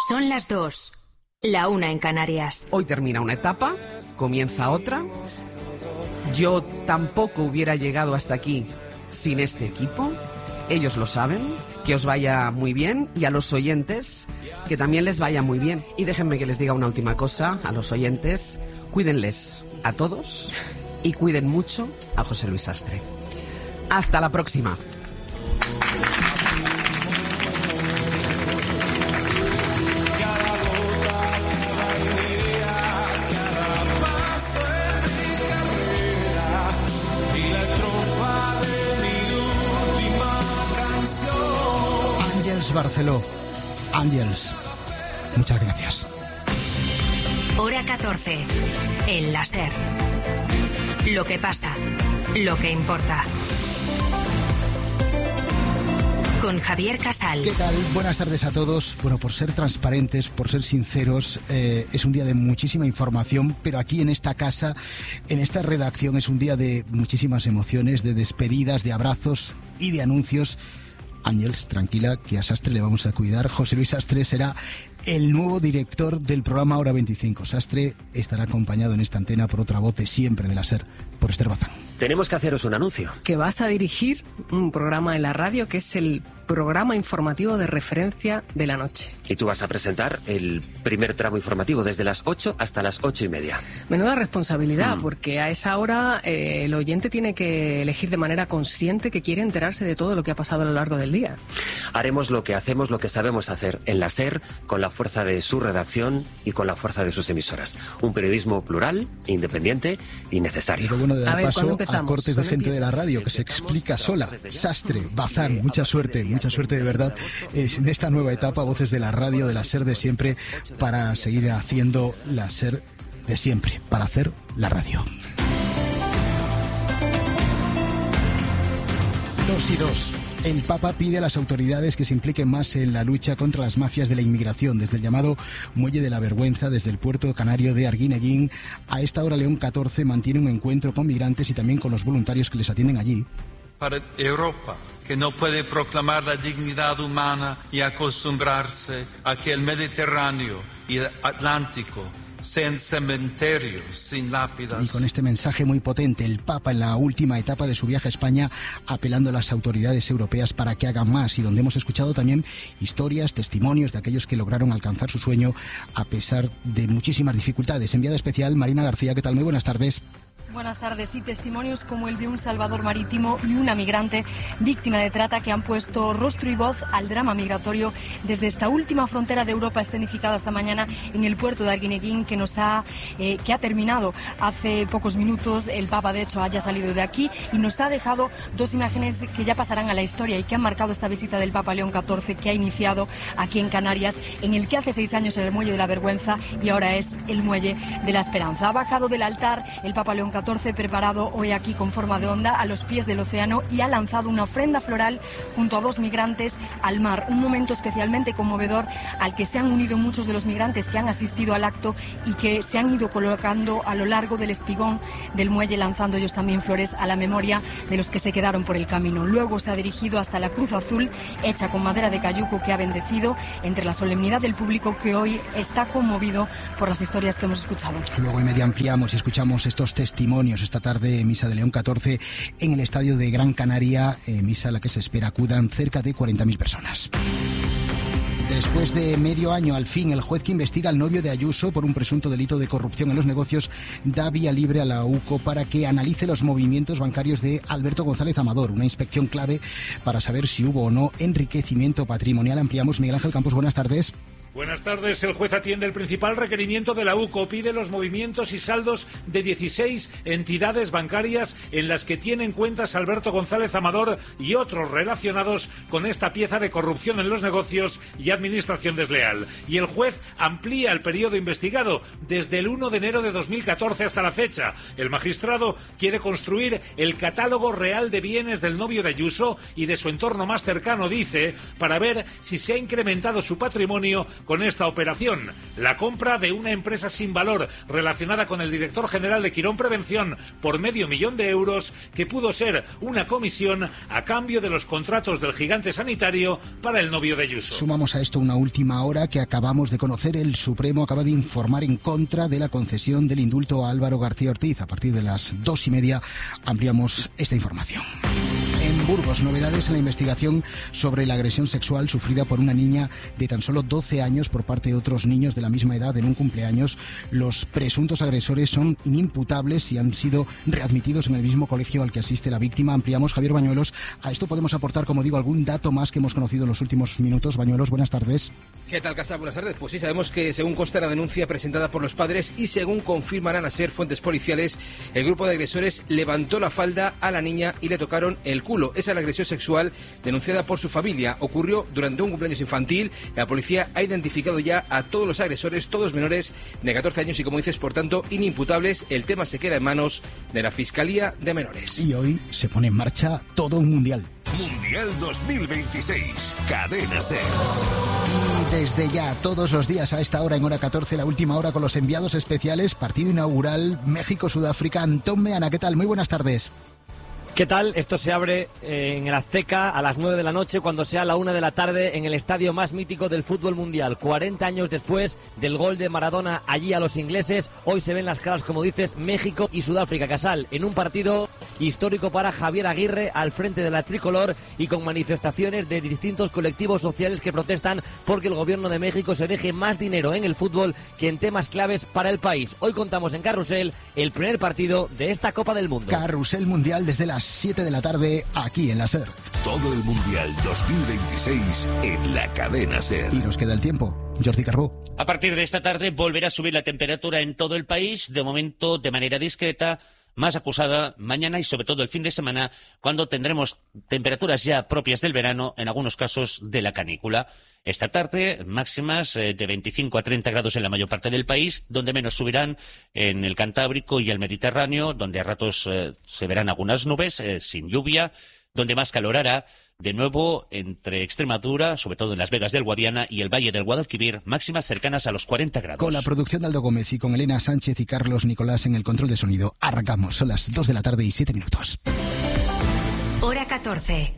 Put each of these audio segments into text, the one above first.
Son las 2, la 1 en Canarias. Hoy termina una etapa, comienza otra. Yo tampoco hubiera llegado hasta aquí sin este equipo. Ellos lo saben. Que os vaya muy bien, y a los oyentes que también les vaya muy bien. Y déjenme que les diga una última cosa a los oyentes: cuídenles a todos y cuiden mucho a José Luis Sastre. Hasta la próxima. Barceló, Ángels, muchas gracias. Hora 14, en la SER. Lo que pasa, lo que importa. Con Javier Casal. ¿Qué tal? Buenas tardes a todos. Bueno, por ser transparentes, por ser sinceros, es un día de muchísima información, pero aquí en esta casa, en esta redacción, es un día de muchísimas emociones, de despedidas, de abrazos y de anuncios. Ángels, tranquila, que a Sastre le vamos a cuidar. José Luis Sastre será el nuevo director del programa Hora 25. Sastre estará acompañado en esta antena por otra voz de siempre de la SER, por Esther Bazán. Tenemos que haceros un anuncio. Que vas a dirigir un programa en la radio que es el programa informativo de referencia de la noche. Y tú vas a presentar el primer tramo informativo desde las 8 hasta las 8:30. Menuda responsabilidad, porque a esa hora el oyente tiene que elegir de manera consciente que quiere enterarse de todo lo que ha pasado a lo largo del día. Haremos lo que hacemos, lo que sabemos hacer en la SER, con la fuerza de su redacción y con la fuerza de sus emisoras. Un periodismo plural, independiente y necesario. Y lo bueno de dar paso a cortes de gente de la radio que se explica sola. Sastre, Bazán, mucha suerte de verdad en esta nueva etapa, voces de la radio, de la SER de siempre, para seguir haciendo la SER de siempre, para hacer la radio. 2 y 2. El Papa pide a las autoridades que se impliquen más en la lucha contra las mafias de la inmigración, desde el llamado Muelle de la Vergüenza, desde el puerto canario de Arguineguín. A esta hora León XIV mantiene un encuentro con migrantes y también con los voluntarios que les atienden allí. Para Europa, que no puede proclamar la dignidad humana y acostumbrarse a que el Mediterráneo y el Atlántico sean cementerios sin lápidas. Y con este mensaje muy potente, el Papa en la última etapa de su viaje a España, apelando a las autoridades europeas para que hagan más, y donde hemos escuchado también historias, testimonios de aquellos que lograron alcanzar su sueño a pesar de muchísimas dificultades. Enviada especial, Marina García, ¿qué tal? Muy buenas tardes. Buenas tardes. Y testimonios como el de un salvador marítimo y una migrante víctima de trata que han puesto rostro y voz al drama migratorio desde esta última frontera de Europa escenificada esta mañana en el puerto de Arguineguín, que ha terminado hace pocos minutos. El Papa, de hecho, haya salido de aquí y nos ha dejado 2 imágenes que ya pasarán a la historia y que han marcado esta visita del Papa León XIV, que ha iniciado aquí en Canarias, en el que hace 6 años era el Muelle de la Vergüenza y ahora es el Muelle de la Esperanza. Ha bajado del altar el Papa León XIV, preparado hoy aquí con forma de onda a los pies del océano, y ha lanzado una ofrenda floral junto a 2 migrantes al mar. Un momento especialmente conmovedor al que se han unido muchos de los migrantes que han asistido al acto y que se han ido colocando a lo largo del espigón del muelle, lanzando ellos también flores a la memoria de los que se quedaron por el camino. Luego se ha dirigido hasta la cruz azul hecha con madera de cayuco, que ha bendecido entre la solemnidad del público, que hoy está conmovido por las historias que hemos escuchado. Luego en media ampliamos y escuchamos estos testimonios esta tarde, misa de León XIV en el estadio de Gran Canaria, misa a la que se espera acudan cerca de 40.000 personas. Después de medio año, al fin, el juez que investiga al novio de Ayuso por un presunto delito de corrupción en los negocios da vía libre a la UCO para que analice los movimientos bancarios de Alberto González Amador, una inspección clave para saber si hubo o no enriquecimiento patrimonial. Ampliamos. Miguel Ángel Campos, buenas tardes. Buenas tardes. El juez atiende el principal requerimiento de la UCO. Pide los movimientos y saldos de 16 entidades bancarias en las que tienen cuentas Alberto González Amador y otros relacionados con esta pieza de corrupción en los negocios y administración desleal. Y el juez amplía el periodo investigado desde el 1 de enero de 2014 hasta la fecha. El magistrado quiere construir el catálogo real de bienes del novio de Ayuso y de su entorno más cercano, dice, para ver si se ha incrementado su patrimonio con esta operación, la compra de una empresa sin valor relacionada con el director general de Quirón Prevención por €500.000, que pudo ser una comisión a cambio de los contratos del gigante sanitario para el novio de Ayuso. Sumamos a esto una última hora que acabamos de conocer. El Supremo acaba de informar en contra de la concesión del indulto a Álvaro García Ortiz. A partir de las 2:30 ampliamos esta información. En Burgos, novedades en la investigación sobre la agresión sexual sufrida por una niña de tan solo 12 años por parte de otros niños de la misma edad en un cumpleaños. Los presuntos agresores son inimputables y han sido readmitidos en el mismo colegio al que asiste la víctima. Ampliamos, Javier Bañuelos. A esto podemos aportar, como digo, algún dato más que hemos conocido en los últimos minutos. Bañuelos, buenas tardes. ¿Qué tal, Casa? Buenas tardes. Pues sí, sabemos que según consta la denuncia presentada por los padres y según confirmarán a ser fuentes policiales, el grupo de agresores levantó la falda a la niña y le tocaron el culo. Esa es la agresión sexual denunciada por su familia. Ocurrió durante un cumpleaños infantil. La policía ha identificado ya a todos los agresores, todos menores de 14 años y, como dices, por tanto, inimputables. El tema se queda en manos de la Fiscalía de Menores. Y hoy se pone en marcha todo un mundial. Mundial 2026, Cadena SER. Y desde ya, todos los días a esta hora, en hora 14, la última hora con los enviados especiales, partido inaugural, México-Sudáfrica. Antón Meana, ¿qué tal? Muy buenas tardes. ¿Qué tal? Esto se abre en el Azteca a las 9 de la noche, cuando sea la 1 de la tarde, en el estadio más mítico del fútbol mundial. 40 años después del gol de Maradona allí a los ingleses, hoy se ven las caras, como dices, México y Sudáfrica. Casal, en un partido histórico para Javier Aguirre al frente de la tricolor y con manifestaciones de distintos colectivos sociales que protestan porque el gobierno de México se deje más dinero en el fútbol que en temas claves para el país. Hoy contamos en Carrusel el primer partido de esta Copa del Mundo. Carrusel Mundial desde las 7 de la tarde, aquí en la SER. Todo el Mundial 2026 en la Cadena SER. Y nos queda el tiempo. Jordi Carbó. A partir de esta tarde volverá a subir la temperatura en todo el país, de momento de manera discreta, más acusada mañana y sobre todo el fin de semana, cuando tendremos temperaturas ya propias del verano, en algunos casos de la canícula. Esta tarde, máximas de 25 a 30 grados en la mayor parte del país, donde menos subirán en el Cantábrico y el Mediterráneo, donde a ratos se verán algunas nubes sin lluvia, donde más calor hará. De nuevo, entre Extremadura, sobre todo en Las Vegas del Guadiana y el Valle del Guadalquivir, máximas cercanas a los 40 grados. Con la producción de Aldo Gómez y con Elena Sánchez y Carlos Nicolás en el control de sonido, arrancamos. Son las 2 de la tarde y 7 minutos. Hora 14.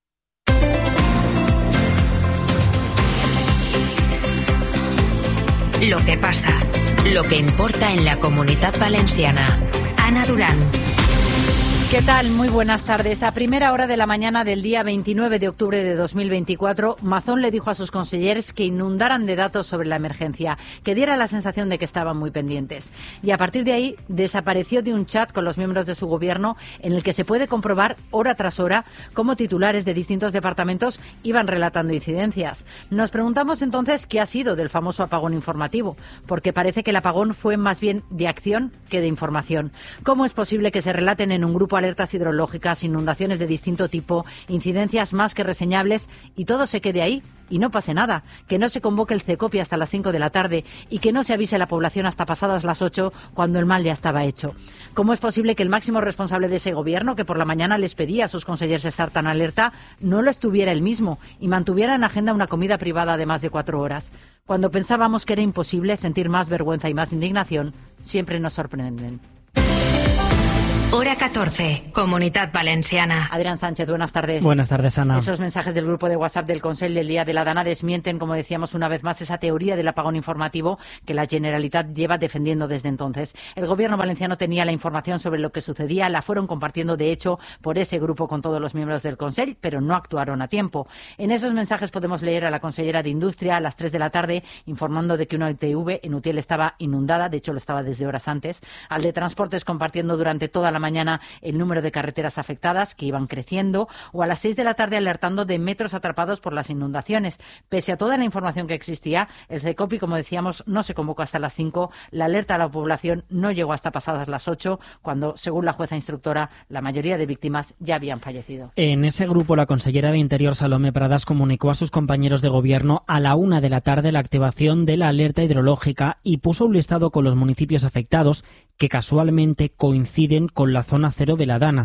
Lo que pasa, lo que importa en la Comunitat Valenciana. Ana Durán. ¿Qué tal? Muy buenas tardes. A primera hora de la mañana del día 29 de octubre de 2024, Mazón le dijo a sus consejeros que inundaran de datos sobre la emergencia, que diera la sensación de que estaban muy pendientes. Y a partir de ahí desapareció de un chat con los miembros de su gobierno en el que se puede comprobar hora tras hora cómo titulares de distintos departamentos iban relatando incidencias. Nos preguntamos entonces qué ha sido del famoso apagón informativo, porque parece que el apagón fue más bien de acción que de información. ¿Cómo es posible que se relaten en un grupo alertas hidrológicas, inundaciones de distinto tipo, incidencias más que reseñables y todo se quede ahí y no pase nada? Que no se convoque el CECOPI hasta las 5 de la tarde y que no se avise a la población hasta pasadas las 8 cuando el mal ya estaba hecho. ¿Cómo es posible que el máximo responsable de ese gobierno, que por la mañana les pedía a sus consejeros estar tan alerta, no lo estuviera él mismo y mantuviera en agenda una comida privada de más de 4 horas? Cuando pensábamos que era imposible sentir más vergüenza y más indignación, siempre nos sorprenden. Hora 14, Comunitat Valenciana. Adrián Sánchez, buenas tardes. Buenas tardes, Ana. Esos mensajes del grupo de WhatsApp del Consell del Día de la Dana desmienten, como decíamos una vez más, esa teoría del apagón informativo que la Generalitat lleva defendiendo desde entonces. El gobierno valenciano tenía la información sobre lo que sucedía, la fueron compartiendo de hecho por ese grupo con todos los miembros del Consell, pero no actuaron a tiempo. En esos mensajes podemos leer a la consellera de Industria a las 3 de la tarde informando de que una ITV en Utiel estaba inundada, de hecho lo estaba desde horas antes, al de Transportes compartiendo durante toda la mañana el número de carreteras afectadas que iban creciendo, o a las 6 de la tarde alertando de metros atrapados por las inundaciones. Pese a toda la información que existía, el CECOPI, como decíamos, no se convocó hasta las 5, la alerta a la población no llegó hasta pasadas las 8, cuando, según la jueza instructora, la mayoría de víctimas ya habían fallecido. En ese grupo, la consellera de Interior, Salomé Pradas, comunicó a sus compañeros de gobierno a la 1 de la tarde la activación de la alerta hidrológica y puso un listado con los municipios afectados que casualmente coinciden con la zona cero de la Dana.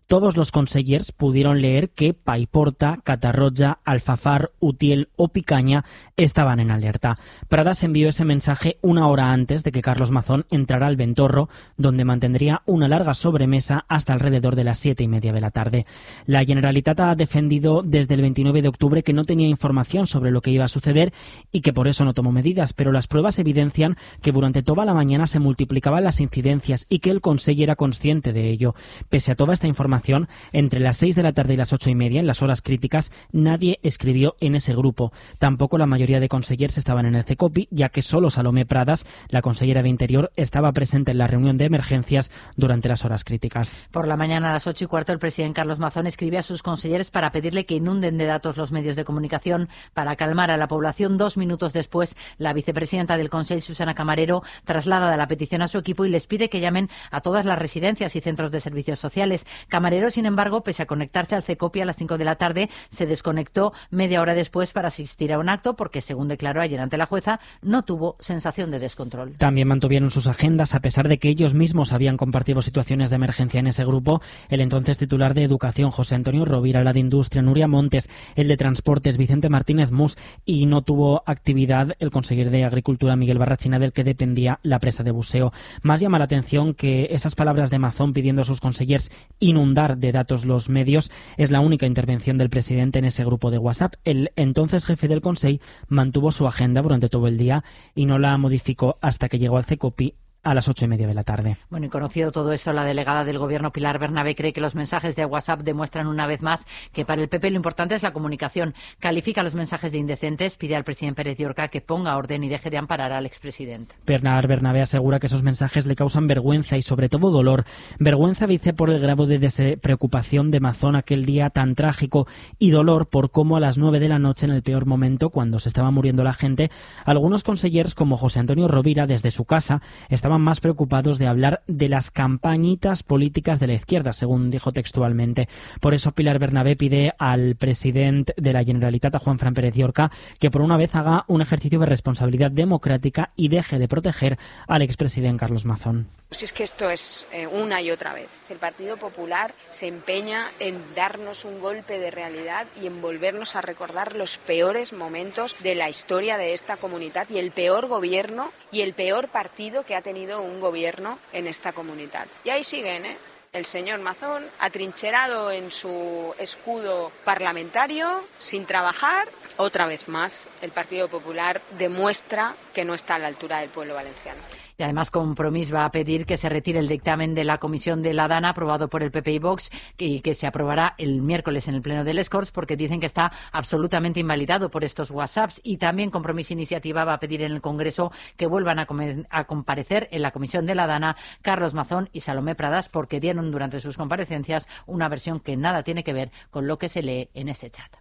todos los consellers pudieron leer que Paiporta, Catarroja, Alfafar, Utiel o Picaña estaban en alerta. Pradas envió ese mensaje una hora antes de que Carlos Mazón entrara al Ventorro, donde mantendría una larga sobremesa hasta alrededor de las 7:30 de la tarde. La Generalitat ha defendido desde el 29 de octubre que no tenía información sobre lo que iba a suceder y que por eso no tomó medidas, pero las pruebas evidencian que durante toda la mañana se multiplicaban las incidencias y que el Consell era consciente de ello. Pese a toda esta información, entre las 6 de la tarde y las 8:30, en las horas críticas, nadie escribió en ese grupo. Tampoco la mayoría de consellers estaban en el CECOPI, ya que solo Salomé Pradas, la consellera de Interior, estaba presente en la reunión de emergencias durante las horas críticas. Por la mañana a las 8:15 el presidente Carlos Mazón escribe a sus consellers para pedirle que inunden de datos los medios de comunicación para calmar a la población. 2 minutos después, la vicepresidenta del Consell, Susana Camarero, traslada la petición a su equipo y les pide que llamen a todas las residencias y centros de servicios sociales. Camarero, sin embargo, pese a conectarse al CECOPI a las 5 de la tarde, se desconectó media hora después para asistir a un acto porque, según declaró ayer ante la jueza, no tuvo sensación de descontrol. También mantuvieron sus agendas, a pesar de que ellos mismos habían compartido situaciones de emergencia en ese grupo. El entonces titular de Educación, José Antonio Rovira, la de Industria, Nuria Montes, el de Transportes, Vicente Martínez Mus, y no tuvo actividad el conseller de Agricultura, Miguel Barrachina, del que dependía la presa de buceo. Más llama la atención que esas palabras de Mazón pidiendo a sus consellers inundar de datos los medios es la única intervención del presidente en ese grupo de WhatsApp. El entonces jefe del Consell mantuvo su agenda durante todo el día y no la modificó hasta que llegó al CECOPI a las 8:30 de la tarde. Bueno, y conocido todo esto, la delegada del Gobierno, Pilar Bernabé, cree que los mensajes de WhatsApp demuestran una vez más que para el PP lo importante es la comunicación. Califica los mensajes de indecentes, pide al presidente Pérez Llorca que ponga orden y deje de amparar al expresidente. Pilar Bernabé asegura que esos mensajes le causan vergüenza y sobre todo dolor. Vergüenza, dice, por el grado de despreocupación de Mazón aquel día tan trágico y dolor por cómo a las 9 de la noche, en el peor momento, cuando se estaba muriendo la gente, algunos consellers como José Antonio Rovira, desde su casa, estaban más preocupados de hablar de las campañitas políticas de la izquierda, según dijo textualmente. Por eso Pilar Bernabé pide al presidente de la Generalitat, a Juanfran Pérez Llorca, que por una vez haga un ejercicio de responsabilidad democrática y deje de proteger al expresidente Carlos Mazón. Si es que esto es una y otra vez. El Partido Popular se empeña en darnos un golpe de realidad y en volvernos a recordar los peores momentos de la historia de esta comunidad y el peor gobierno y el peor partido que ha tenido un gobierno en esta comunidad. Y ahí siguen, el señor Mazón, atrincherado en su escudo parlamentario, sin trabajar. Otra vez más, el Partido Popular demuestra que no está a la altura del pueblo valenciano. Y además Compromís va a pedir que se retire el dictamen de la Comisión de la Dana aprobado por el PP y Vox y que se aprobará el miércoles en el Pleno de les Corts porque dicen que está absolutamente invalidado por estos WhatsApps. Y también Compromís Iniciativa va a pedir en el Congreso que vuelvan a comparecer en la Comisión de la Dana Carlos Mazón y Salomé Pradas porque dieron durante sus comparecencias una versión que nada tiene que ver con lo que se lee en ese chat.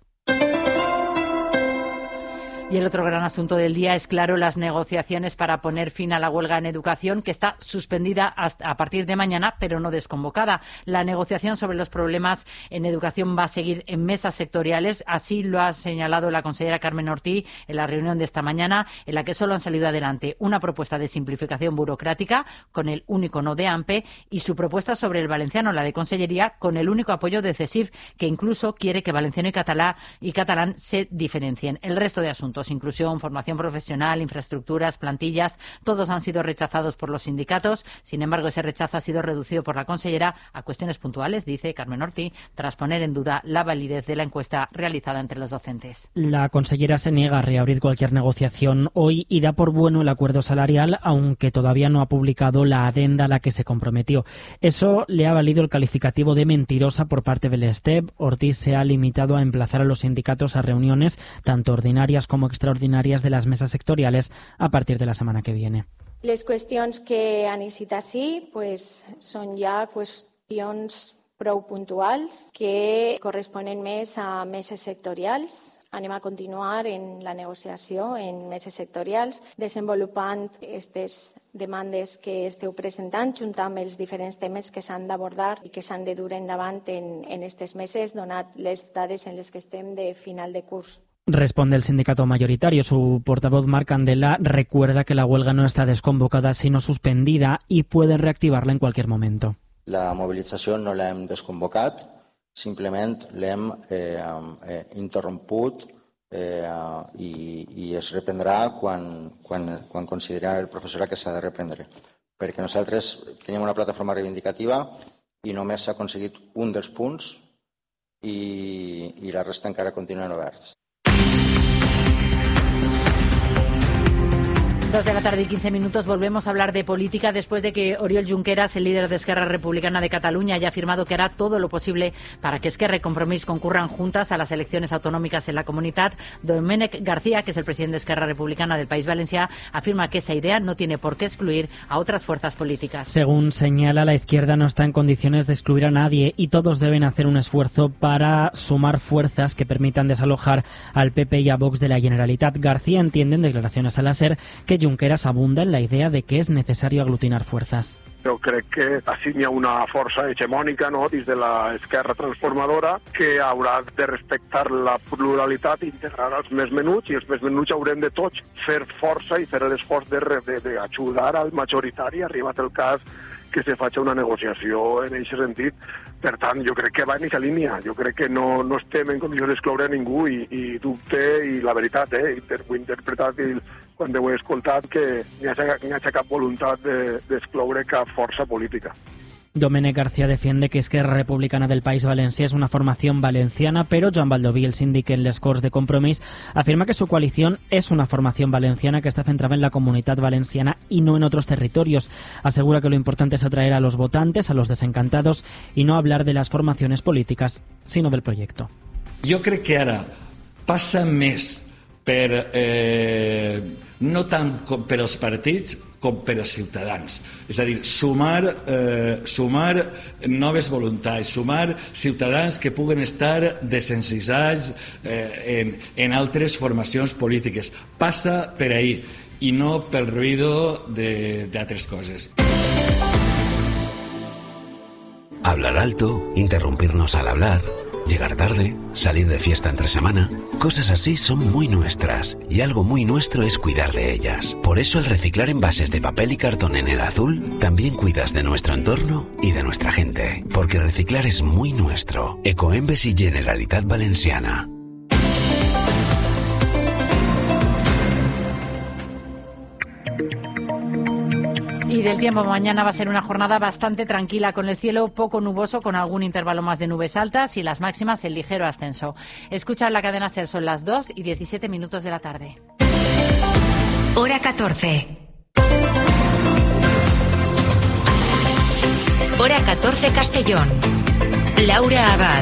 Y el otro gran asunto del día es, claro, las negociaciones para poner fin a la huelga en educación, que está suspendida hasta a partir de mañana, pero no desconvocada. La negociación sobre los problemas en educación va a seguir en mesas sectoriales. Así lo ha señalado la consellera Carmen Ortí en la reunión de esta mañana, en la que solo han salido adelante una propuesta de simplificación burocrática con el único no de AMPE y su propuesta sobre el valenciano, la de Consellería, con el único apoyo de CESIF, que incluso quiere que valenciano y catalán se diferencien. El resto de asuntos, inclusión, formación profesional, infraestructuras, plantillas, todos han sido rechazados por los sindicatos. Sin embargo, ese rechazo ha sido reducido por la consellera a cuestiones puntuales, dice Carmen Ortí, tras poner en duda la validez de la encuesta realizada entre los docentes. La consellera se niega a reabrir cualquier negociación hoy y da por bueno el acuerdo salarial, aunque todavía no ha publicado la adenda a la que se comprometió. Eso le ha valido el calificativo de mentirosa por parte del STEP. Ortiz se ha limitado a emplazar a los sindicatos a reuniones, tanto ordinarias como extraordinarias, de las mesas sectoriales a partir de la setmana que viene. Les qüestions que han eixit així són ja qüestions prou puntuals que corresponen més a meses sectorials. Anem a continuar en la negociació en meses sectorials, desenvolupant aquestes demandes que esteu presentant, junt amb els diferents temes que s'han d'abordar i que s'han de dur endavant en aquestes meses, donat les dades en les que estem de final de curs. Responde el sindicato mayoritario. Su portavoz, Marc Candela, recuerda que la huelga no está desconvocada, sino suspendida y pueden reactivarla en cualquier momento. La mobilització no l'hem desconvocat, simplement l'hem interromput i es reprendrà quan considera el professorat que s'ha de reprendre. Perquè nosaltres tenim una plataforma reivindicativa i només s'ha aconseguit un dels punts i la resta encara continuen oberts. 2 de la tarde y 15 minutos, volvemos a hablar de política después de que Oriol Junqueras, el líder de Esquerra Republicana de Cataluña, haya afirmado que hará todo lo posible para que Esquerra y Compromís concurran juntas a las elecciones autonómicas en la comunidad. Domènec García, que es el presidente de Esquerra Republicana del País Valencià, afirma que esa idea no tiene por qué excluir a otras fuerzas políticas. Según señala, la izquierda no está en condiciones de excluir a nadie y todos deben hacer un esfuerzo para sumar fuerzas que permitan desalojar al PP y a Vox de la Generalitat. García entiende en declaraciones a la SER que Junqueras abunda en la idea de que es necesario aglutinar fuerzas. Jo crec que així hi ha una força hegemònica, no?, dins de l'esquerra transformadora que haurà de respectar la pluralitat i integrar els més menuts, i els més menuts haurem de tots fer força i fer l'esforç d'ajudar al majoritari, arribat el cas que se faci una negociació en aquest sentit. Per tant, jo crec que va en aquesta línia. Jo crec que no estem en condicions d'excloure a ningú i dubte, i la veritat, ho he interpretat quan ho he escoltat, que no hi ha cap voluntat d'excloure cap força política. Domènec García defiende que Esquerra Republicana del País Valencià es una formación valenciana, pero Joan Baldoví, el síndic en les Corts de Compromís, afirma que su coalición es una formación valenciana que está centrada en la comunidad valenciana y no en otros territorios. Asegura que lo importante es atraer a los votantes, a los desencantados, y no hablar de las formaciones políticas, sino del proyecto. Jo crec que ara passa més no tant per als partits com per als ciutadans. És a dir, sumar noves voluntats, sumar ciutadans que puguen estar desensitzats en altres formacions polítiques. Passa per ahí i no pel ruido d'altres coses. Hablar alto, interrumpirnos al hablar, llegar tarde, salir de fiesta entre semana. Cosas así son muy nuestras y algo muy nuestro es cuidar de ellas. Por eso al reciclar envases de papel y cartón en el azul, también cuidas de nuestro entorno y de nuestra gente. Porque reciclar es muy nuestro. Ecoembes y Generalitat Valenciana. Y del tiempo, mañana va a ser una jornada bastante tranquila, con el cielo poco nuboso, con algún intervalo más de nubes altas y las máximas en ligero ascenso. Escucha la cadena SER, son las 2:17 de la tarde. Hora 14. Hora 14 Castellón. Laura Abad.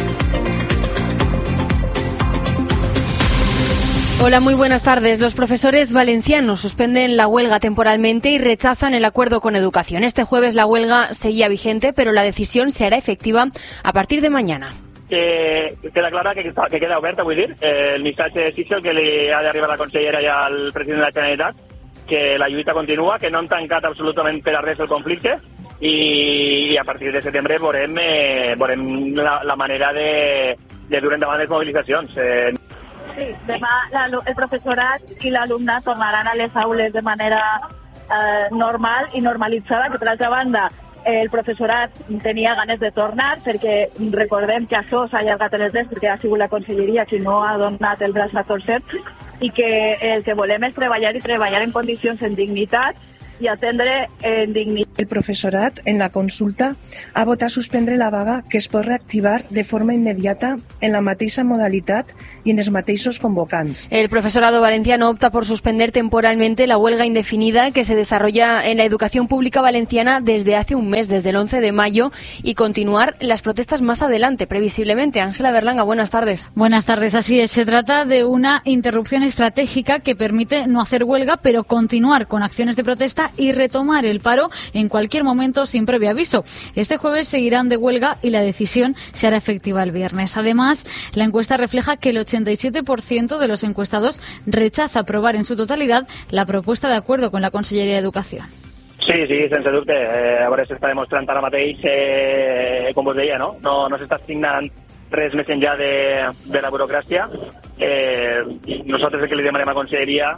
Hola, muy buenas tardes. Los profesores valencianos suspenden la huelga temporalmente y rechazan el acuerdo con Educación. Este jueves la huelga seguía vigente, pero la decisión se hará efectiva a partir de mañana. Queda clara que queda oberta, vull dir. El missatge és això, que li ha d'arribar a la consellera i al president de la Generalitat, que la lluita continua, que no han tancat absolutament per a res el conflicte, i a partir de setembre veurem la manera de dur endavant les mobilitzacions. Sí, demà el professorat i l'alumnat tornaran a les aules de manera normal i normalitzada, que per altra banda el professorat tenia ganes de tornar, perquè recordem que això s'ha allargat en els dies perquè ha sigut la conselleria qui no ha donat el braç a torcer, i que el que volem és treballar i treballar en condicions en dignitat i atendre en dignitat. El professorat, en la consulta, ha votat suspendre la vaga, que es pot reactivar de forma immediata en la mateixa modalitat y en los mateixos convocants. El profesorado valenciano opta por suspender temporalmente la huelga indefinida que se desarrolla en la educación pública valenciana desde hace un mes, desde el 11 de mayo, y continuar las protestas más adelante, previsiblemente. Ángela Berlanga, buenas tardes. Buenas tardes, así es. Se trata de una interrupción estratégica que permite no hacer huelga, pero continuar con acciones de protesta y retomar el paro en cualquier momento sin previo aviso. Este jueves seguirán de huelga y la decisión se hará efectiva el viernes. Además, la encuesta refleja que el 87% de los encuestados rechaza aprobar en su totalidad la propuesta de acuerdo con la Conselleria de Educación. Sí, sense dubte. A veure si està demostrant ara mateix, com vos deia, no s'està signant res més enllà de la burocràcia. Nosaltres el que li demanem a la Conselleria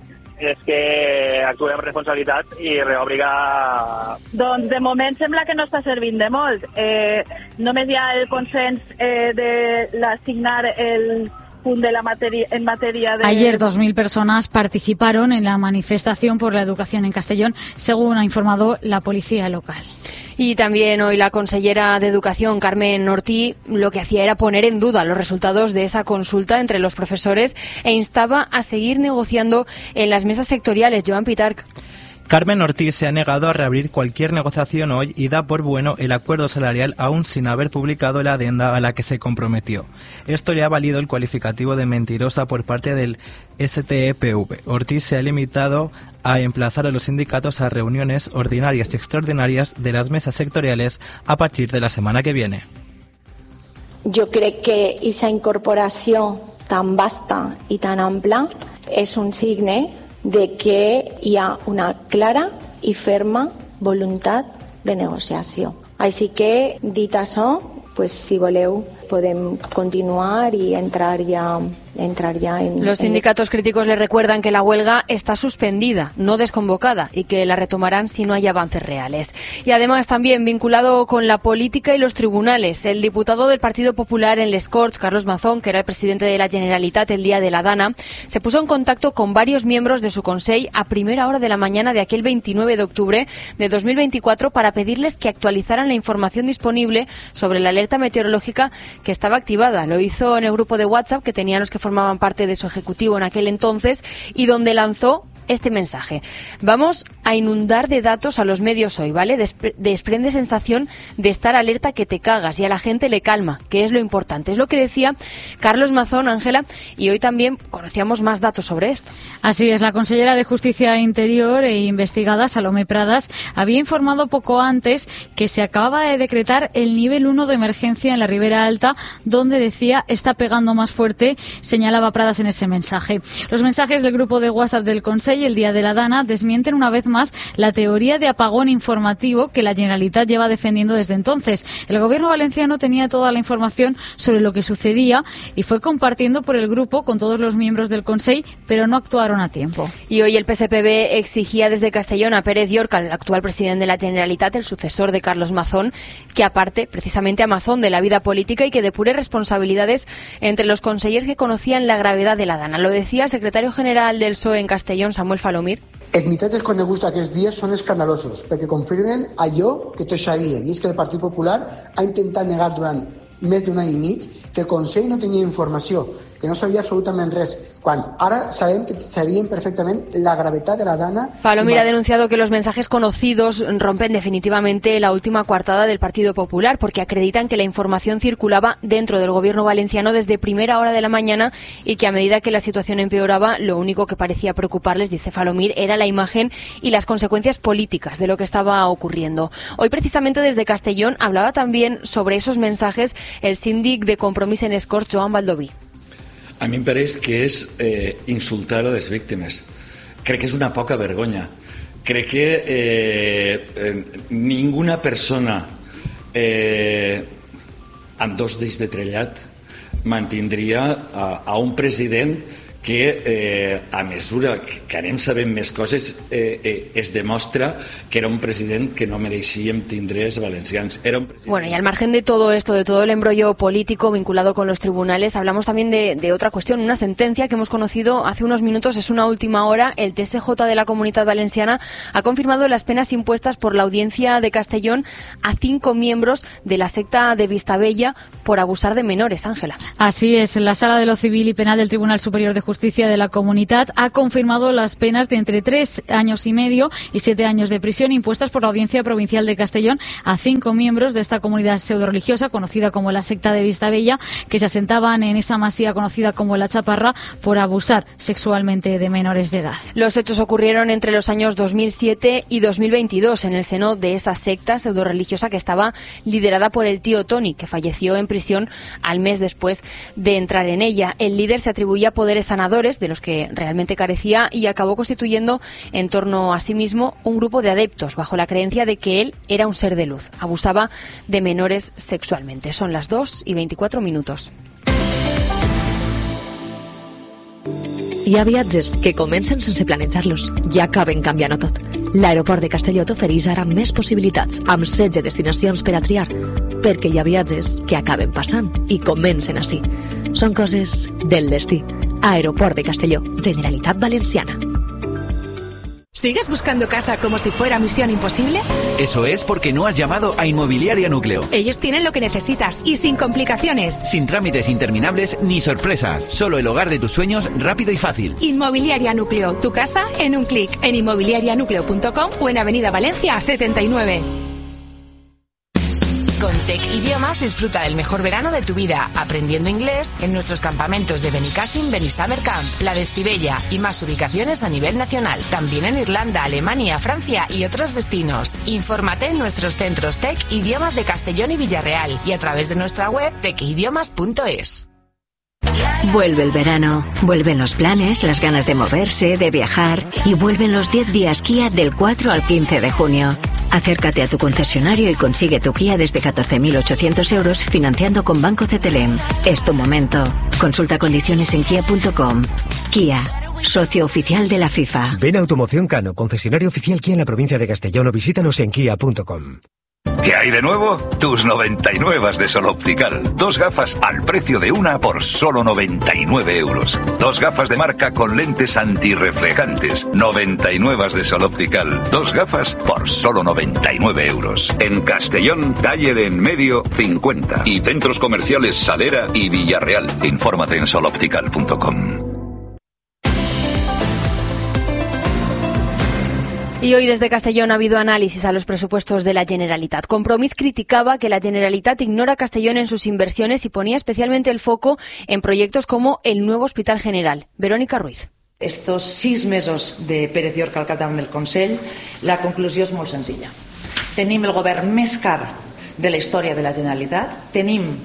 és que actuem amb responsabilitat i reobrigar... Doncs de moment sembla que no està servint de molt. Només hi ha el consens de l'assignar el punt de la materia, en materia de... Ayer 2.000 personas participaron en la manifestación por la educación en Castellón, según ha informado la policía local. Y también hoy la consellera de Educación, Carmen Ortí, lo que hacía era poner en duda los resultados de esa consulta entre los profesores e instaba a seguir negociando en las mesas sectoriales. Joan Pitarch. Carmen Ortiz se ha negado a reabrir cualquier negociación hoy y da por bueno el acuerdo salarial aún sin haber publicado la adenda a la que se comprometió. Esto le ha valido el calificativo de mentirosa por parte del STEPV. Ortiz se ha limitado a emplazar a los sindicatos a reuniones ordinarias y extraordinarias de las mesas sectoriales a partir de la semana que viene. Jo crec que esa incorporació tan vasta i tan ampla és un signe de que hi ha una clara i ferma voluntat de negociació. Així que, dit això, pues, si voleu, podem continuar y entrar ya en... Los sindicatos críticos le recuerdan que la huelga está suspendida, no desconvocada, y que la retomarán si no hay avances reales. Y además también vinculado con la política y los tribunales, el diputado del Partido Popular en Les Corts, Carlos Mazón, que era el presidente de la Generalitat el día de la Dana, se puso en contacto con varios miembros de su Consell a primera hora de la mañana de aquel 29 de octubre de 2024 para pedirles que actualizaran la información disponible sobre la alerta meteorológica que estaba activada. Lo hizo en el grupo de WhatsApp que tenían los que formaban parte de su ejecutivo en aquel entonces y donde lanzó este mensaje. Vamos a inundar de datos a los medios hoy, ¿vale? Desprende sensación de estar alerta que te cagas y a la gente le calma, que es lo importante. Es lo que decía Carlos Mazón, Ángela, y hoy también conocíamos más datos sobre esto. Así es, la consellera de Justicia Interior e Investigada, Salomé Pradas, había informado poco antes que se acababa de decretar el nivel 1 de emergencia en la Ribera Alta, donde decía está pegando más fuerte, señalaba Pradas en ese mensaje. Los mensajes del grupo de WhatsApp del Consell y el día de la Dana desmienten una vez más la teoría de apagón informativo que la Generalitat lleva defendiendo desde entonces. El gobierno valenciano tenía toda la información sobre lo que sucedía y fue compartiendo por el grupo con todos los miembros del Consell, pero no actuaron a tiempo. Y hoy el PSPB exigía desde Castellón a Pérez Yorca, el actual presidente de la Generalitat, el sucesor de Carlos Mazón, que aparte precisamente a Mazón de la vida política y que depure responsabilidades entre los consellers que conocían la gravedad de la Dana. Lo decía el secretario general del PSOE en Castellón, Samuel Falomir. Els missatges coneguts aquests dies són escandalosos perquè confirmen allò que tots sabíem, i és que el Partit Popular ha intentat negar durant més d'un any i mig que el Consell no tenia informació, que no sabia absolutament res, quan ara sabem que sabien perfectament la gravetat de la Dana. Falomir ha denunciado que los mensajes conocidos rompen definitivamente la última coartada del Partido Popular porque acreditan que la información circulaba dentro del gobierno valenciano desde primera hora de la mañana y que a medida que la situación empeoraba, lo único que parecía preocuparles, dice Falomir, era la imagen y las consecuencias políticas de lo que estaba ocurriendo. Hoy precisamente desde Castellón hablaba también sobre esos mensajes el síndic de Compromís en Les Corts, Joan Baldoví. A mi em pareix que és insultar a les víctimes. Crec que és una poca vergonya. Crec que ninguna persona amb dos dits de trellat mantindria a un president que a mesura que anem sabent més coses es demostra que era un president que no mereixíem tindre els valencians. Bueno, y al margen de todo esto, de todo el embrollo político vinculado con los tribunales, hablamos también de otra cuestión, una sentencia que hemos conocido hace unos minutos, es una última hora. El TSJ de la Comunitat Valenciana ha confirmado las penas impuestas por la Audiencia de Castellón a 5 miembros de la secta de Vistabella por abusar de menores. Ángela. Así es, la Sala de lo Civil y Penal del Tribunal Superior de Justicia de la Comunitat ha confirmado las penas de entre 3 años y medio y 7 años de prisión impuestas por la Audiencia Provincial de Castellón a 5 miembros de esta comunidad pseudo-religiosa conocida como la secta de Vistabella, que se asentaban en esa masía conocida como La Chaparra por abusar sexualmente de menores de edad. Los hechos ocurrieron entre los años 2007 y 2022 en el seno de esa secta pseudo-religiosa que estaba liderada por el tío Tony, que falleció en prisión al mes después de entrar en ella. El líder se atribuía poderes sanadores de los que realmente carecía y acabó constituyendo en torno a sí mismo un grupo de adeptos bajo la creencia de que él era un ser de luz. Abusaba de menores sexualmente. Son las 2:24. Hi ha viatges que comencen sense planejar-los i acaben canviant-ho tot. L'aeroport de Castelló t'ofereix ara més possibilitats, amb 16 destinacions per a triar, perquè hi ha viatges que acaben passant i comencen així. Són coses del destí. Aeroport de Castelló, Generalitat Valenciana. ¿Sigues buscando casa como si fuera misión imposible? Eso es porque no has llamado a Inmobiliaria Núcleo. Ellos tienen lo que necesitas y sin complicaciones. Sin trámites interminables ni sorpresas. Solo el hogar de tus sueños rápido y fácil. Inmobiliaria Núcleo. Tu casa en un clic. En inmobiliarianucleo.com o en Avenida Valencia 79. Con Tec Idiomas disfruta del mejor verano de tu vida, aprendiendo inglés en nuestros campamentos de Benicàssim, Benisummer Camp, la de Estivella y más ubicaciones a nivel nacional. También en Irlanda, Alemania, Francia y otros destinos. Infórmate en nuestros centros Tec Idiomas de Castellón y Villarreal y a través de nuestra web tecidiomas.es. Vuelve el verano, vuelven los planes, las ganas de moverse, de viajar y vuelven los 10 días Kia del 4 al 15 de junio. Acércate a tu concesionario y consigue tu Kia desde 14.800 euros financiando con Banco CTLM. Es tu momento. Consulta condiciones en kia.com. Kia, socio oficial de la FIFA. Ven a Automoción Cano, concesionario oficial Kia en la provincia de Castellón, o visítanos en kia.com. ¿Qué hay de nuevo? Tus 99 de Sol Optical. 2 gafas al precio de una por solo 99 euros. 2 gafas de marca con lentes antirreflejantes. 99 de Sol Optical. 2 gafas por solo 99 euros. En Castellón, calle de Enmedio 50. Y centros comerciales Salera y Villarreal. Infórmate en soloptical.com. Y hoy desde Castellón ha habido análisis a los presupuestos de la Generalitat. Compromís criticaba que la Generalitat ignora Castellón en sus inversiones y ponía especialmente el foco en proyectos como el nuevo Hospital General. Verónica Ruiz. Estos 6 mesos de Pérez Llorca al capdavant del Consell, la conclusió és molt senzilla. Tenim el govern més car de la història de la Generalitat, tenim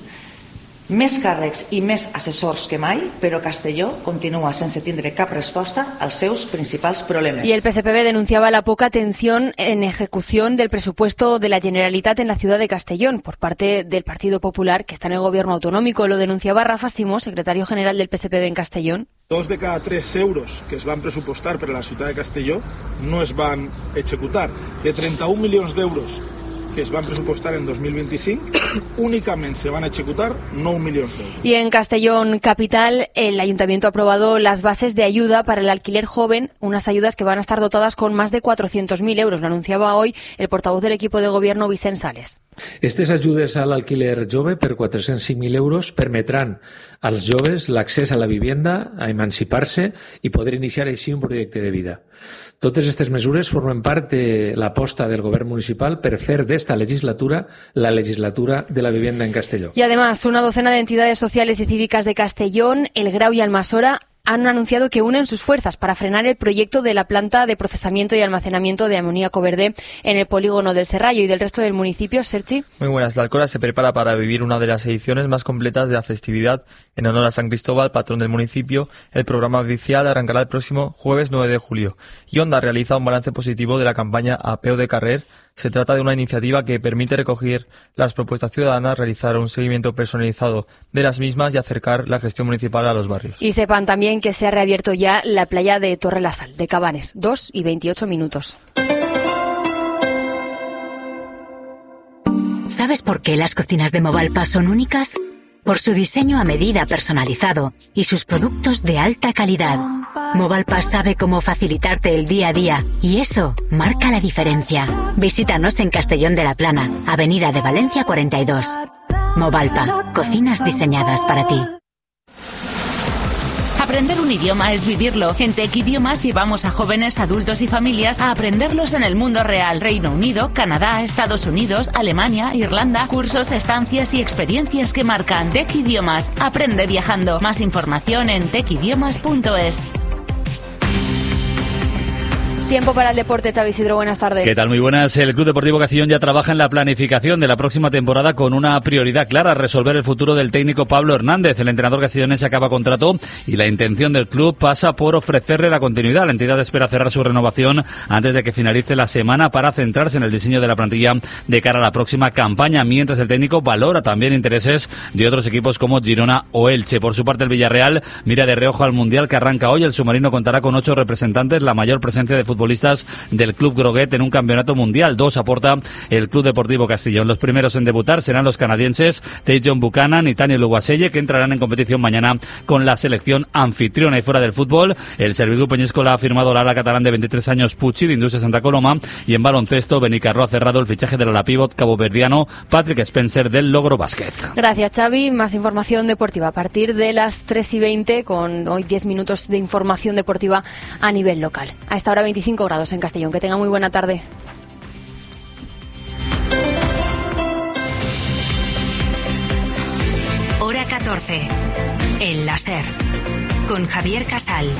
més càrrecs i més assessors que mai, però Castelló continua sense tindre cap resposta als seus principals problemes. Y el PSPB denunciaba la poca atención en ejecución del presupuesto de la Generalitat en la ciudad de Castellón por parte del Partido Popular, que está en el gobierno autonómico. Lo denunciaba Rafa Simó, secretario general del PSPB en Castellón. 2 de cada 3 euros que es van pressupostar per a la ciutat de Castelló no es van executar. De 31 milions d'euros que es van pressupostar en 2025, únicament se van executar 9 milions d'euros. Y en Castellón Capital, el Ayuntamiento ha aprobado las bases de ayuda para el alquiler joven, unas ayudas que van a estar dotadas con más de 400.000 euros. Lo anunciaba hoy el portavoz del equipo de gobierno, Vicent Sales. Aquestes ajudes a l'alquiler jove per 405.000 euros permetran als joves l'accés a la vivienda, a emancipar-se i poder iniciar així un projecte de vida. Totes aquestes mesures formen part de l'aposta del govern municipal per fer d'esta legislatura la legislatura de la vivienda en Castelló. Y además, una docena de entidades sociales y cívicas de Castellón, El Grau y Almasora han anunciado que unen sus fuerzas para frenar el proyecto de la planta de procesamiento y almacenamiento de amoníaco verde en el polígono del Serrallo y del resto del municipio. Sergi. Muy buenas. La Alcora se prepara para vivir una de las ediciones más completas de la festividad en honor a San Cristóbal, patrón del municipio. El programa oficial arrancará el próximo jueves 9 de julio. Y Onda realiza un balance positivo de la campaña A Peu de Carrer. Se trata de una iniciativa que permite recoger las propuestas ciudadanas, realizar un seguimiento personalizado de las mismas y acercar la gestión municipal a los barrios. Y sepan también que se ha reabierto ya la playa de Torre la Sal, de Cabanes, 2 y 28 minutos. ¿Sabes por qué las cocinas de Movalpa son únicas? Por su diseño a medida personalizado y sus productos de alta calidad. Movalpa sabe cómo facilitarte el día a día y eso marca la diferencia. Visítanos en Castellón de la Plana, Avenida de Valencia 42. Movalpa, cocinas diseñadas para ti. Aprender un idioma es vivirlo. En Tec Idiomas llevamos a jóvenes, adultos y familias a aprenderlos en el mundo real. Reino Unido, Canadá, Estados Unidos, Alemania, Irlanda. Cursos, estancias y experiencias que marcan. Tec Idiomas. Aprende viajando. Más información en tecidiomas.es. Tiempo para el deporte, Xavi Isidro, buenas tardes. ¿Qué tal? Muy buenas. El Club Deportivo Castellón ya trabaja en la planificación de la próxima temporada con una prioridad clara: resolver el futuro del técnico Pablo Hernández. El entrenador castellonense acaba contrato y la intención del club pasa por ofrecerle la continuidad. La entidad espera cerrar su renovación antes de que finalice la semana para centrarse en el diseño de la plantilla de cara a la próxima campaña, mientras el técnico valora también intereses de otros equipos como Girona o Elche. Por su parte, el Villarreal mira de reojo al Mundial que arranca hoy. El submarino contará con 8 representantes, la mayor presencia de futbolistas del Club Groguet en un campeonato mundial. 2 aporta el Club Deportivo Castellón. Los primeros en debutar serán los canadienses Tajon Buchanan y Tani Luguaselle, que entrarán en competición mañana con la selección anfitriona. Y fuera del fútbol, el Servigu Peñíscola ha firmado al ala catalán de 23 años Pucci de Industria Santa Coloma, y en baloncesto Benicarro ha cerrado el fichaje del ala pívot caboverdiano Patrick Spencer del Logro Basket. Gracias, Xavi. Más información deportiva a partir de las 3:20, con hoy 10 minutos de información deportiva a nivel local. A esta hora 25 grados en Castellón. Que tenga muy buena tarde. Hora 14. El láser. Con Javier Casal.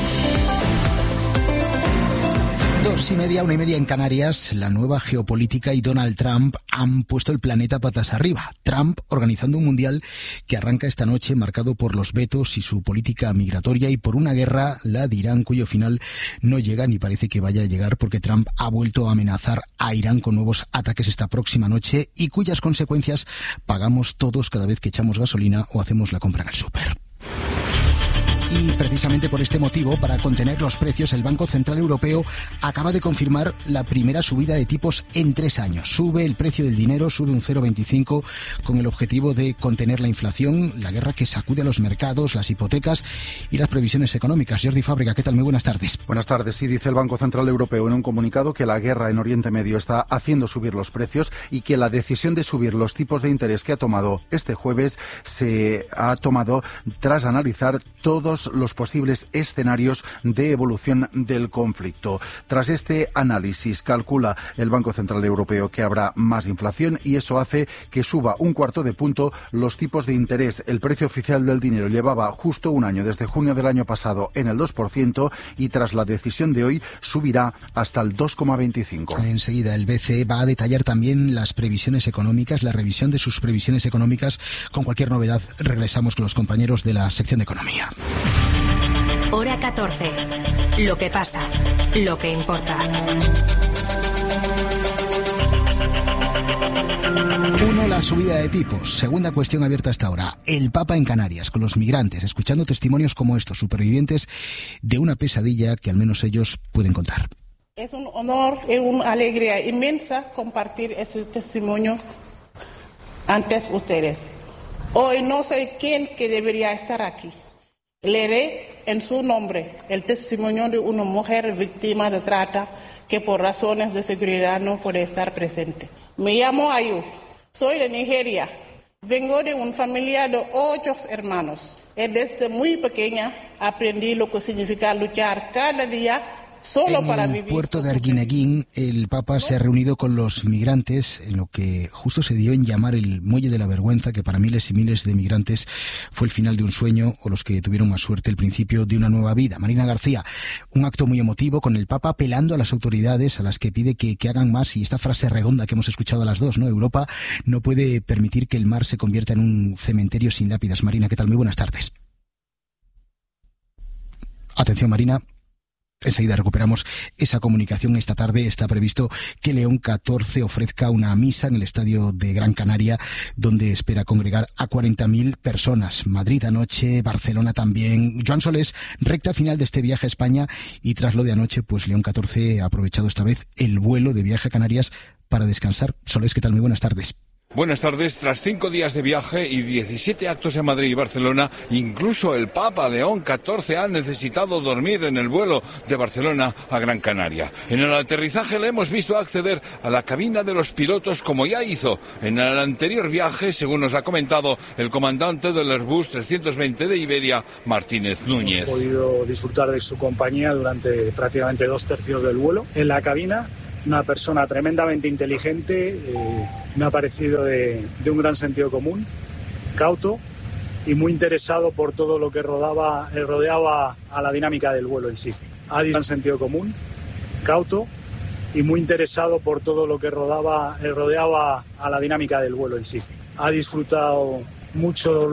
2:30, 1:30 en Canarias. La nueva geopolítica y Donald Trump han puesto el planeta patas arriba. Trump organizando un mundial que arranca esta noche, marcado por los vetos y su política migratoria, y por una guerra, la de Irán, cuyo final no llega ni parece que vaya a llegar, porque Trump ha vuelto a amenazar a Irán con nuevos ataques esta próxima noche, y cuyas consecuencias pagamos todos cada vez que echamos gasolina o hacemos la compra en el súper. Y precisamente por este motivo, para contener los precios, el Banco Central Europeo acaba de confirmar la primera subida de tipos en 3 años. Sube el precio del dinero, sube un 0,25, con el objetivo de contener la inflación, la guerra que sacude a los mercados, las hipotecas y las previsiones económicas. Jordi Fábrega, ¿qué tal? Muy buenas tardes. Buenas tardes. Sí, dice el Banco Central Europeo en un comunicado que la guerra en Oriente Medio está haciendo subir los precios y que la decisión de subir los tipos de interés que ha tomado este jueves se ha tomado tras analizar todos los posibles escenarios de evolución del conflicto. Tras este análisis, calcula el Banco Central Europeo que habrá más inflación, y eso hace que suba 1/4 de punto los tipos de interés. El precio oficial del dinero llevaba justo un año, desde junio del año pasado, en el 2%, y tras la decisión de hoy subirá hasta el 2,25. Enseguida el BCE va a detallar también las previsiones económicas, la revisión de sus previsiones económicas. Con cualquier novedad regresamos con los compañeros de la sección de Economía. Hora 14. Lo que pasa, lo que importa. 1. La subida de tipos. Segunda cuestión abierta hasta ahora. El Papa en Canarias, con los migrantes, escuchando testimonios como estos, supervivientes de una pesadilla que al menos ellos pueden contar. Es un honor y una alegría inmensa compartir ese testimonio ante ustedes. Hoy no soy quien que debería estar aquí. Leeré en su nombre el testimonio de una mujer víctima de trata que por razones de seguridad no puede estar presente. Me llamo Ayu, soy de Nigeria. Vengo de una familia de 8 hermanos. Y desde muy pequeña aprendí lo que significa luchar cada día solo para vivir. En el puerto de Arguineguín, el Papa se ha reunido con los migrantes en lo que justo se dio en llamar el Muelle de la Vergüenza, que para miles y miles de migrantes fue el final de un sueño, o los que tuvieron más suerte, el principio de una nueva vida. Marina García, un acto muy emotivo con el Papa apelando a las autoridades, a las que pide que hagan más, y esta frase redonda que hemos escuchado a las dos, ¿no? Europa no puede permitir que el mar se convierta en un cementerio sin lápidas. Marina, ¿qué tal? Muy buenas tardes. Atención, Marina. Enseguida recuperamos esa comunicación. Esta tarde está previsto que León XIV ofrezca una misa en el Estadio de Gran Canaria, donde espera congregar a 40.000 personas. Madrid anoche, Barcelona también. Joan Solés, recta final de este viaje a España, y tras lo de anoche, pues León XIV ha aprovechado esta vez el vuelo de viaje a Canarias para descansar. Solés, ¿qué tal? Muy buenas tardes. Buenas tardes. Tras 5 días de viaje y 17 actos en Madrid y Barcelona, incluso el Papa León XIV ha necesitado dormir en el vuelo de Barcelona a Gran Canaria. En el aterrizaje le hemos visto acceder a la cabina de los pilotos, como ya hizo en el anterior viaje, según nos ha comentado el comandante del Airbus 320 de Iberia, Martínez Núñez. Hemos podido disfrutar de su compañía durante prácticamente 2/3 del vuelo. En la cabina, una persona tremendamente inteligente, me ha parecido de un gran sentido común, cauto y muy interesado por todo lo que rodeaba a la dinámica del vuelo en sí. Ha dicho un gran sentido común, cauto y muy interesado por todo lo que rodeaba a la dinámica del vuelo en sí. Ha disfrutado mucho